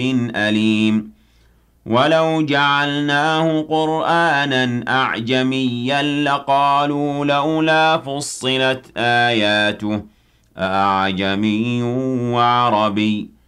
أليم ولو جعلناه قرآنا أعجميا لقالوا لولا فصلت آياته أأعجمي وعربي